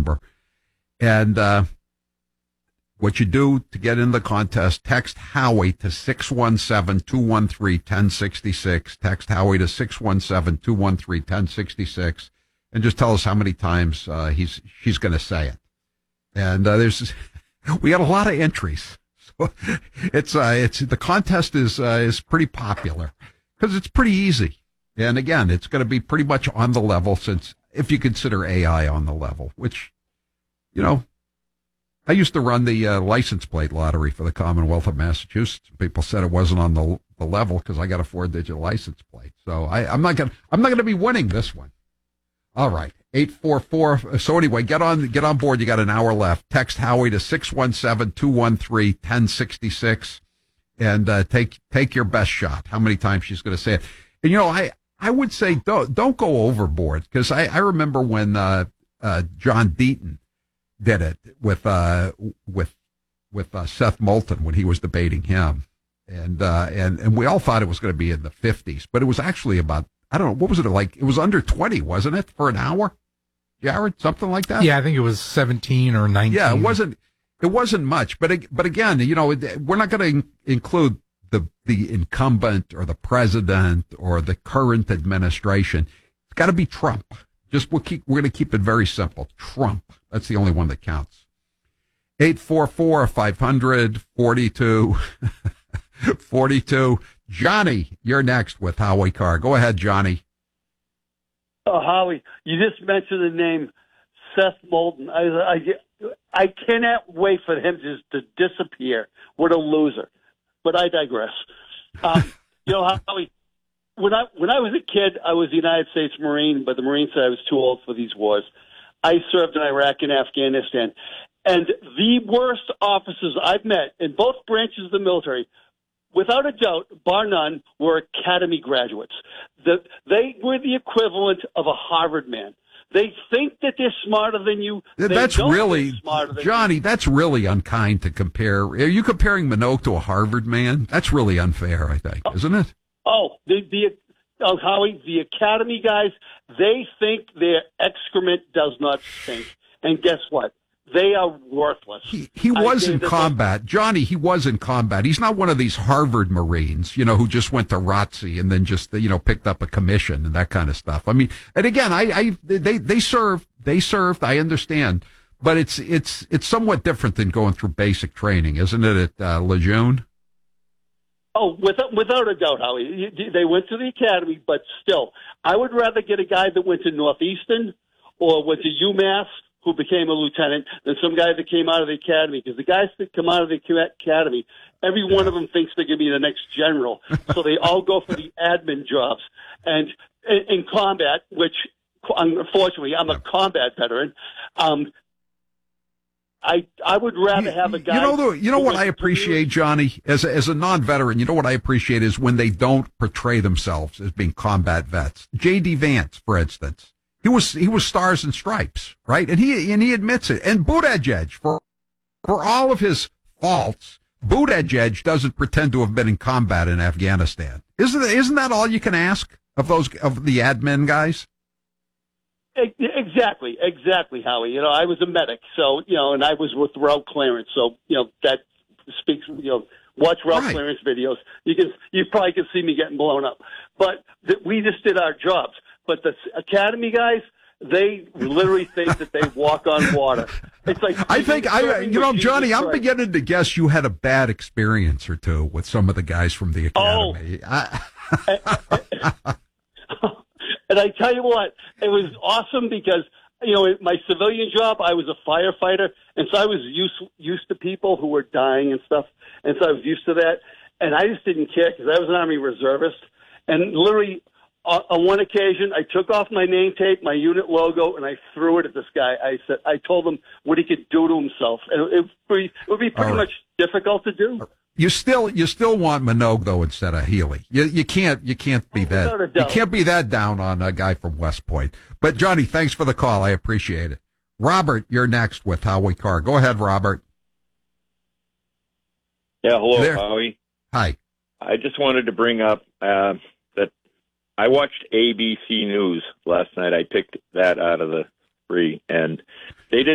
number. And what you do to get in the contest, text Howie to 617-213-1066. Text Howie to 617-213-1066. And just tell us how many times she's going to say it. And we got a lot of entries. So it's the contest is pretty popular because it's pretty easy. And again, it's going to be pretty much on the level, since if you consider AI on the level, which, I used to run the license plate lottery for the Commonwealth of Massachusetts. People said it wasn't on the level because I got a 4-digit license plate. So I'm not gonna be winning this one. All right, 844. So anyway, get on board. You got an hour left. Text Howie to 617-213-1066, and take your best shot. How many times she's going to say it? And I would say don't go overboard, because I remember when John Deaton did it with Seth Moulton when he was debating him, and we all thought it was going to be in the 50s, but it was actually about, I don't know, what was it like? It was under 20, wasn't it, for an hour, Jared? Something like that. Yeah, I think it was 17 or 19. Yeah, it wasn't much, but again, we're not going to include the incumbent or the president or the current administration. It's got to be Trump. We're going to keep it very simple. Trump. That's the only one that counts. 844-500-42. 42. Johnny, you're next with Howie Carr. Go ahead, Johnny. Oh, Howie, you just mentioned the name Seth Moulton. I cannot wait for him just to disappear. What a loser. But I digress. Howie, when I was a kid, I was a United States Marine, but the Marine said I was too old for these wars. I served in Iraq and Afghanistan. And the worst officers I've met in both branches of the military, without a doubt, bar none, were academy graduates. They were the equivalent of a Harvard man. They think that they're smarter than you. That's really, Johnny, that's really unkind to compare. Are you comparing Minogue to a Harvard man? That's really unfair, I think, isn't it? Howie, the academy guys, they think their excrement does not stink. And guess what? They are worthless. He was in combat. Johnny, he was in combat. He's not one of these Harvard Marines, who just went to ROTC and then just, picked up a commission and that kind of stuff. I mean, and again, they served, I understand, but it's somewhat different than going through basic training, isn't it, at Lejeune? Oh, without a doubt, Howie. They went to the academy, but still, I would rather get a guy that went to Northeastern or went to UMass, who became a lieutenant, than some guy that came out of the academy. Because the guys that come out of the academy, every one of them thinks they're going to be the next general. So they all go for the admin jobs. And in combat, which, unfortunately, I'm a combat veteran, I would rather have a guy. You know what I appreciate, Johnny, as a non-veteran. You know what I appreciate is when they don't portray themselves as being combat vets. J.D. Vance, for instance, he was Stars and Stripes, right? And he admits it. And Buttigieg, for all of his faults, Buttigieg doesn't pretend to have been in combat in Afghanistan. Isn't that all you can ask of the admin guys? Exactly, Howie. I was a medic, so and I was with route clearance, so that speaks. Watch route clearance videos. You probably can see me getting blown up, but we just did our jobs. But the academy guys, they literally think that they walk on water. It's like Johnny, I'm beginning to guess you had a bad experience or two with some of the guys from the academy. And I tell you what, it was awesome because, in my civilian job, I was a firefighter, and so I was used to people who were dying and stuff, and so I was used to that, and I just didn't care because I was an Army reservist, and literally on one occasion, I took off my name tape, my unit logo, and I threw it at this guy. I told him what he could do to himself, and it would be pretty much difficult to do. You still want Minogue though instead of Healy. You can't be that. You can't be that down on a guy from West Point. But Johnny, thanks for the call. I appreciate it. Robert, you're next with Howie Carr. Go ahead, Robert. Yeah, hello, Howie. Hi. I just wanted to bring up that I watched ABC News last night. I picked that out of the free, and they did